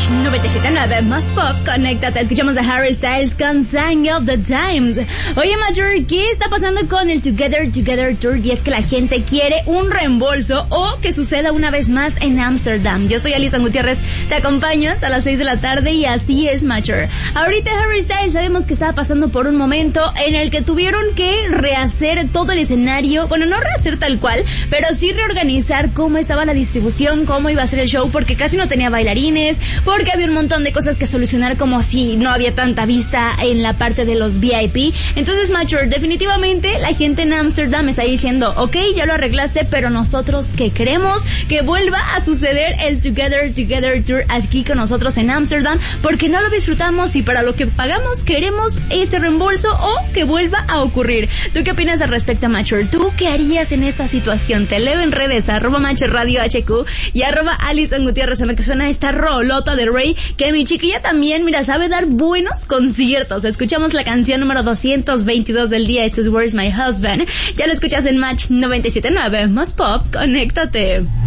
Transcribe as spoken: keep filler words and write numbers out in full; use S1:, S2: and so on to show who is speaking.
S1: noventa y siete punto nueve más pop, conéctate. Escuchamos a Harry Styles con Sign of the Times. Oye, Major, ¿qué está pasando con el Together Together Tour? Y es que la gente quiere un reembolso o que suceda una vez más en Ámsterdam. Yo soy Alison Gutiérrez, te acompaño hasta las seis de la tarde y así es, Major. Ahorita Harry Styles sabemos que estaba pasando por un momento en el que tuvieron que rehacer todo el escenario. Bueno, no rehacer tal cual, pero sí reorganizar cómo estaba la distribución, cómo iba a ser el show, porque casi no tenía bailarines, porque había un montón de cosas que solucionar, como si no había tanta vista en la parte de los V I P. Entonces, Major, definitivamente la gente en Ámsterdam está diciendo, ok, ya lo arreglaste, pero nosotros que queremos que vuelva a suceder el Together Together Tour aquí con nosotros en Ámsterdam, porque no lo disfrutamos y para lo que pagamos queremos ese reembolso o que vuelva a ocurrir. ¿Tú qué opinas al respecto, Major? ¿Tú qué harías en esta situación? Te leo en redes, arroba Major Radio H Q y arroba Alison Gutiérrez, en lo que suena esta rolota de Rey, que mi chiquilla también, mira, sabe dar buenos conciertos. Escuchamos la canción número doscientos veintidós del día. Esto es Where's My Husband. Ya lo escuchas en Match noventa y siete punto nueve más pop, conéctate.